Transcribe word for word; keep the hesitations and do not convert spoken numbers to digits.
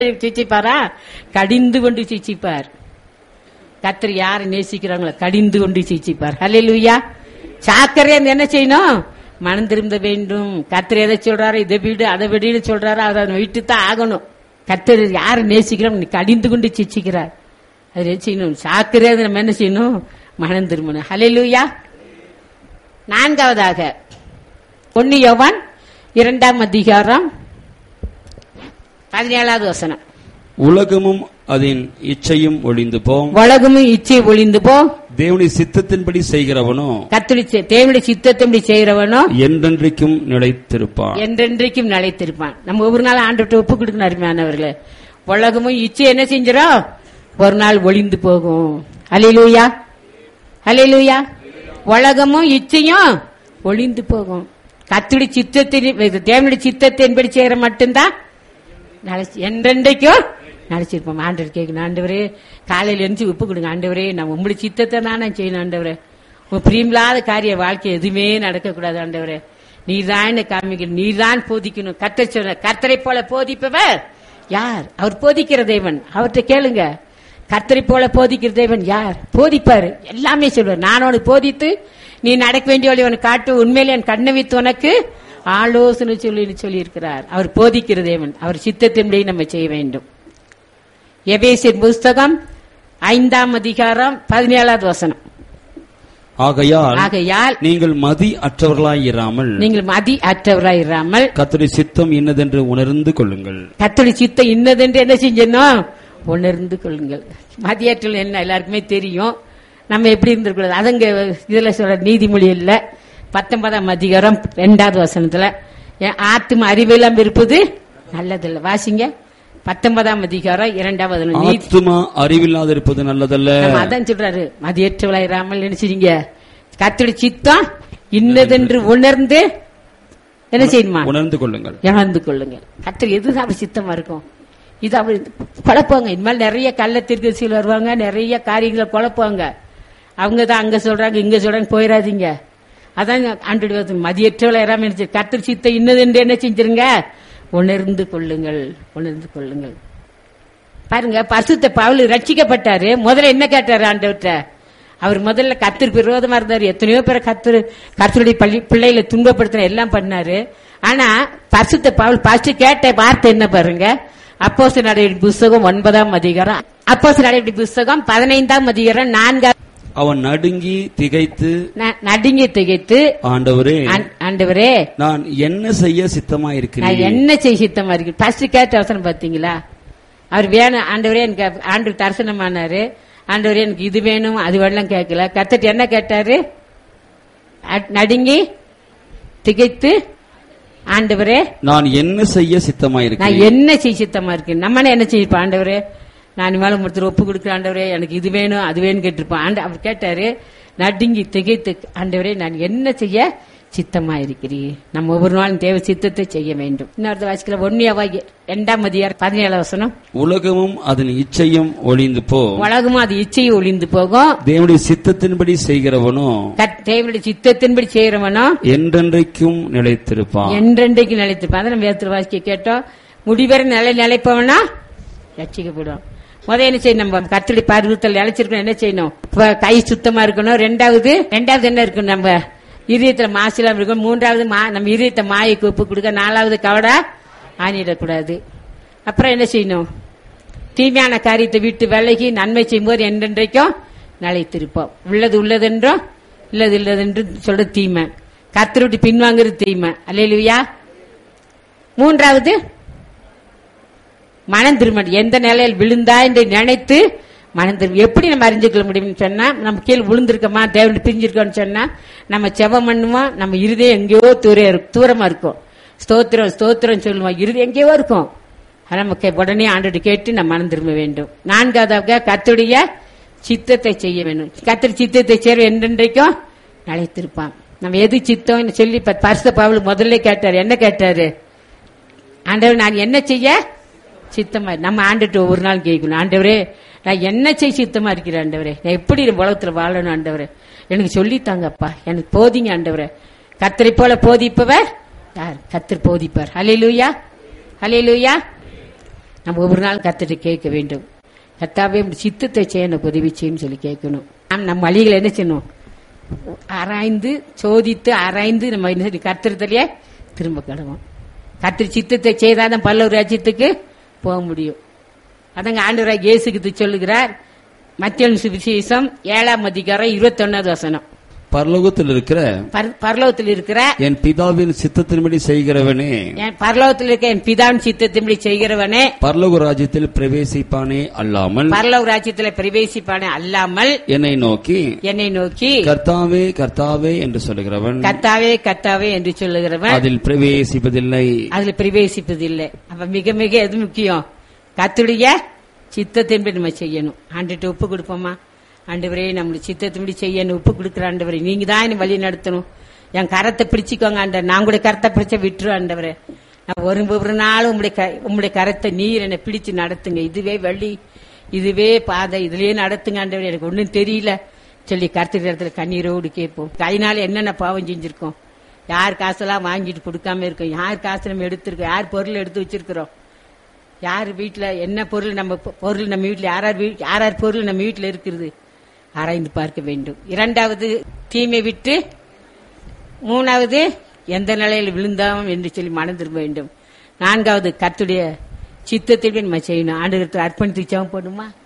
சிச்சிப்பாரா? கடிந்து கொண்டு சிச்சிப்பார். கர்த்தர் யாரை நேசிக்கிறாங்களோ கடிந்து கொண்டு சிச்சிப்பார். ஹல்லேலூயா. சாக்கரையா என்ன செய்யணும்? மனம் திரும்ப வேண்டும். கர்த்தர் எதை சொல்றாரு? இதை வீடு அதை விடு சொல்றாரு, அதை விட்டு தான் ஆகணும். கர்த்தர் யாரை நேசிக்கிறோம்? கடிந்து கொண்டு சிச்சிக்கிறார். அது என்ன செய்யணும்? சாக்கரையா நம்ம என்ன செய்யணும்? மனம் திரும்பணும். ஹல்லேலூயா. நான்காவதாக ஒன்னு யோவான் இரண்டாம் அதிகாரம் பதினேழாவது வசனம். உலகமும் அதன் இச்சையும் ஒளிந்து போம். உலகமும் இச்சை ஒளிந்து போ. தேவனுடைய சித்தத்தின்படி செய்கிறவனோ, கர்த்தருடைய தேவனுடைய சித்தத்தின்படி செய்கிறவனோ என்றென்றைக்கும் நிலைத்திருப்பான். என்றென்றைக்கும் நிலைத்திருப்பான். நம்ம ஒவ்வொரு நாள் ஆண்டவர்கிட்ட ஒப்பு கொடுக்கணும். அருமையானவர்களே, உலகமும் இச்சை என்ன செஞ்சிடும்? ஒரு நாள் ஒளிந்து போகும். ஹல்லேலூயா, ஹல்லேலூயா. உலகமும் இச்சையும் ஒளிந்து போகும். கர்த்தருடைய சித்தத்தின் தேவனுடைய சித்தத்தின்படி செய்யற மட்டும்தான் என்றென்றைக்கும் நினைச்சிருப்போம். ஆண்டவர் கேட்கணும், ஆண்டவரே காலையில இருந்து உப்பு கொடுங்க ஆண்டவரே, நான் உங்களுடைய சித்தத்தை தான் நான் செய்யணும் ஆண்டவரே. உங்க பிரியமில்லாத காரிய வாழ்க்கை எதுவுமே நடக்கக்கூடாது ஆண்டவரே. நீர் தான் என்ன காமிக்கணும், நீர் தான் போதிக்கணும். கர்த்தர் சொல்ற கர்த்தரை போல போதிப்பவர் யார்? அவர் போதிக்கிற தேவன். அவர்கிட்ட கேளுங்க. கர்த்தரை போல போதிக்கிற தேவன் யார்? போதிப்பாரு, எல்லாமே சொல்வார். நான் உனக்கு போதித்து நீ நடக்க வேண்டிய வழி உனக்கு காட்டு, உண்மையிலே என் கண்ணை வைத்து உனக்கு ஆலோசனை சொல்லி சொல்லி இருக்கிறார். அவர் போதிக்கிற தேவன். அவர் சித்தத்தின்படி நம்ம செய்ய வேண்டும். எபேசியர் புஸ்தகம் ஐந்தாம் அதிகாரம் பதினேழாவது வசனம். ஆகையால் ஆகையால் நீங்கள் மதி அற்றவர்களாய் இராமல் நீங்கள் மதி அற்றவராய் இராமல் கர்த்தருடைய சித்தம் இன்னதென்று உணர்ந்து கொள்ளுங்கள். கர்த்தருடைய சித்தம் இன்னதென்று என்ன செஞ்சணும்? உணர்ந்து கொள்ளுங்கள். மதியற்றல் என்ன எல்லாருக்குமே தெரியும். நம்ம எப்படி இருந்திருக்கூடாது. அதங்க இதுல சொல்ற நீதிமொழி இல்ல பத்தொன்பதாம் அதிகாரம் இரண்டாவது வசனத்துல ஆத்தும அறிவெல்லாம் இருப்பது நல்லதில்ல. வாசிங்க. பத்தொன்பதாம் அதிகாரம் இரண்டாவது. ஆத்துமா அறிவில்லாத இருப்பது நல்லதல்ல. அதான் சொல்றாரு, மதியற்றவளாயிராமல் நினைச்சீங்க. கர்த்தருடைய சித்தம் இன்னதென்று உணர்ந்து என்ன செய்யணுமா? உணர்ந்து கொள்ளுங்கள், உணர்ந்து கொள்ளுங்கள். கர்த்தர் எதுதான் சித்தமா இருக்கும்? இது அவர் குழப்பாங்க. இனிமேல் நிறைய கள்ள தீர்க்கதரிசிகள் வருவாங்க, நிறைய காரியங்களை குழப்பாங்க. அவங்க தான் அங்க சொல்றாங்க இங்க சொல்றாங்க, போயிடாதீங்க. அதான் ஆண்டு மதியற்றவளை இராம கர்த்தர் சித்த இன்னது என்று என்ன செஞ்சிருங்க? உணர்ந்து கொள்ளுங்கள், உணர்ந்து கொள்ளுங்கள். பாருங்க, பரிசுத்த பவுல் ரட்சிக்கப்பட்டாரு. முதல்ல என்ன கேட்டாரு ஆண்டவர்கிட்ட? அவர் முதல்ல கர்த்தருக்கு விரோதமா இருந்தாரு. எத்தனையோ பேரை கர்த்தர் கர்த்தருடைய பள்ளி பிள்ளைகளை துன்பப்படுத்தின எல்லாம் பண்ணாரு. ஆனா பரிசுத்த பவுல் ஃபர்ஸ்ட் கேட்ட வார்த்தை என்ன பாருங்க? அப்போஸ்தலர் நடவடிக்கை புஸ்தகம் ஒன்பதாம் அதிகாரம், அப்போஸ்தலர் நடவடிக்கை புஸ்தகம் பதினைந்தாம் அதிகாரம் நான்காம். அவன் நடுங்கி திகைத்து நடுங்கி திகைத்து ஆண்டவரே ஆண்டவரே நான் என்ன செய்ய சித்தமா இருக்கிறேன், நான் என்ன செய்ய சித்தமா இருக்கு. ஃபர்ஸ்ட் கேட்ட அவசரம் பாத்தீங்களா? அவர் வேணும் ஆண்டவரே எனக்கு ஆண்டு தரிசனமானாரு. ஆண்டவரே எனக்கு இது வேணும் அது வேணும் கேட்கல. கர்த்தர் என்ன கேட்டாரு? நடுங்கி திகைத்து ஆண்டவரே நான் என்ன செய்ய சித்தமா இருக்கேன், நான் என்ன செய்ய சித்தமா இருக்கேன். நம்ம என்ன செய்யப்பா ஆண்டவரே, நான் மேல ஒருத்தர் ஒப்பு கொடுக்குற ஆண்டவரே எனக்கு இது வேணும் அது வேணும் கேட்டிருப்பான். ஆண்டு அவர் கேட்டாரு நடுங்கி திகைத்து ஆண்டவரே நான் என்ன செய்ய சித்தமா இருக்கிறீர். நம்ம ஒவ்வொரு நாளும் தேவ சித்தத்தை செய்ய வேண்டும். இன்னொரு வாசிக்கல ஒன்னியவாகி இரண்டாம் அதிகாரம் பதினேழாம் வசனம். உலகமும் அதன் இச்சையும் ஒளிந்து போ. உலகமும் அது இச்சையும் ஒளிந்து போகும். தேவனுடைய சித்தத்தின்படி செய்கிறவனோ, தேவனுடைய சித்தத்தின்படி செய்கிறவனோ என்றென்றைக்கும் நிலைத்திருப்பான். என்றென்றைக்கும் நிலைத்திருப்பான். அதை நம்ம வேத்திர வாசிக்க கேட்டோம். முடிவரை நிலை நிலைப்பவனா ரட்சிக்கப்படும். முதல் என்ன செய்யணும்? நம்ம கர்த்தருடைய பார்வையில் நிலைச்சிருக்கணும். என்ன செய்யணும்? கை சுத்தமா இருக்கணும். ரெண்டாவது ரெண்டாவது என்ன இருக்கணும்? நம்ம இதயத்துல மாசிலாம் இருக்கணும். மூன்றாவது நம்ம இதயத்தை மாயைக்கு ஒப்பு கொடுக்க. நாலாவது கவடா ஆணிடக்கூடாது. அப்புறம் என்ன செய்யணும்? தீமையான காரியத்தை விட்டு விலகி நன்மை செய்யும் போது என்றென்றைக்கும் நிலைத்திருப்போம். உள்ளது உள்ளதென்றும் இல்லது இல்லதென்று சொல்ற தீமை. கர்த்தரை விட்டு பின்வாங்குறது தீமை. அல்லேலூயா. மூன்றாவது மனம் திரும்ப. எந்த நிலையில் விழுந்தா என்று நினைத்து மனம் திரும்ப. எப்படி நம்ம அறிஞ்சுக்கொள்ள முடியும்னு சொன்னா, நம்ம கீழே விழுந்திருக்கோமா தேவன் பிரிஞ்சிருக்கோம்னு சொன்னா நம்ம செபம் பண்ணுவோம். நம்ம இருதயம் எங்கேயோ தூரமா இருக்கும். ஸ்தோத்திரம் ஸ்தோத்திரம் சொல்லுவோம். இருதயம் எங்கேயோ இருக்கும். நம்ம உடனே ஆண்டவரை கேட்டு நம்ம மனம் திரும்ப வேண்டும். நான்காவதாக கர்த்தருடைய சித்தத்தை செய்ய வேண்டும். கர்த்தர் சித்தத்தை செய்ய என்றென்றைக்கும் நிலைத்திருப்பான். நம்ம எது சித்தம் சொல்லி பரிசுத்த பவுல் முதல்ல கேட்டாரு. என்ன கேட்டாரு? ஆண்டவர் நான் என்ன செய்ய சித்தமா. நம்ம ஆண்டுட்டு ஒவ்வொரு நாள் கேட்கணும். ஆண்டவரே நான் என்ன செய்ய சித்தமா இருக்கிறேன் ஆண்டவரே, நான் எப்படி உலகத்துல வாழணும் ஆண்டவரே, எனக்கு சொல்லித்தாங்கப்பா, எனக்கு போதிங்க ஆண்டவரே. கர்த்தரை போல போதிப்பவர் யார்? கர்த்தர் போதிப்பார். ஹல்லேலூயா, ஹல்லேலூயா. நம்ம ஒவ்வொரு நாள் கர்த்தரை கேட்க வேண்டும். கர்த்தாவே உம்முடைய சித்தத்தை செய்ய எனக்கு உதவி செய்யும் சொல்லி கேட்கணும். நாம் நம்ம வழிகளை என்ன செய்யணும்? ஆராய்ந்து சோதித்து ஆராய்ந்து நம்ம என்ன செய்யணும்? கர்த்தரத்திலேயே திரும்ப கடவோம். கர்த்தர் சித்தத்தை செய்தாதான் பல்லவர் ராஜ்யத்துக்கு போக முடியும். அதங்க ஆண்டவராக இயேசுக்கு சொல்லுகிறார். மத்தேயு சுவிசேஷம் ஏழாம் அதிகாரம் இருபத்தி ஒன்னாவது வசனம். பரலோகத்தில் இருக்கிற பரலோகத்தில் இருக்கிற என் பிதாவின் சித்தத்தின்படி செய்கிறவனே, என் பரலோகத்தில் இருக்க என் பிதாவின் சித்தத்தின்படி செய்கிறவனே பரலோக ராஜ்யத்தில் பிரவேசிப்பானே அல்லாமல் பரலோக ராஜ்யத்தில் பிரவேசிப்பானே அல்லாமல் என்னை நோக்கி என்னை நோக்கி கர்த்தாவே கர்த்தாவே என்று சொல்லுகிறவன் கர்த்தாவே கர்த்தாவே என்று சொல்லுகிறவன் அதில் பிரவேசிப்பதில்லை அதில் பிரவேசிப்பதில்லை. அப்ப மிக மிக எது முக்கியம்? கர்த்தருடைய சித்தத்தின்படி நம்ம செய்யணும். ஆண்டுட்டு ஒப்பு கொடுப்போமா? ஆண்டவரே நம்மளுடைய சித்தத்தின்படி செய்யணும் ஒப்பு கொடுக்குற ஆண்டவரே, நீங்க தான் என்ன வழி நடத்தணும். என் கரத்தை பிடிச்சிக்கோங்க ஆண்டவர். நான் கூட கரத்தை பிடிச்ச விட்டுரு ஆண்டவரே. நான் ஒரு ஒரு நாளும் உங்களுடைய உங்களுடைய கரத்தை நீர் என்னை பிடிச்சு நடத்துங்க. இதுவே வழி, இதுவே பாதை, இதுலயே நடத்துங்க ஆண்டவரே. எனக்கு ஒன்றும் தெரியல சொல்லி கருத்து இடத்துல கண்ணீரோடு கேட்போம். கையினால என்னென்ன பாவம் செஞ்சிருக்கோம்? யார் காசெல்லாம் வாங்கிட்டு கொடுக்காம இருக்கோம்? யார் காசு நம்ம எடுத்திருக்கோம்? யார் பொருள் எடுத்து வச்சிருக்கிறோம்? யார் வீட்டுல என்ன பொருள் நம்ம பொருள் நம்ம வீட்டுல யார் யார் யார் பொருள் நம்ம வீட்டுல இருக்கிறது ஆராய்ந்து பார்க்க வேண்டும். இரண்டாவது தீமை விட்டு, மூணாவது எந்த நிலையில் விழுந்தோம் என்று சொல்லி மனம் திரும்ப வேண்டும். நான்காவது கர்த்தருடைய சித்தத்தை நம்ம செய்யணும். ஆண்டவருக்கு அர்ப்பணித்து ஜெபம் பண்ணுமா?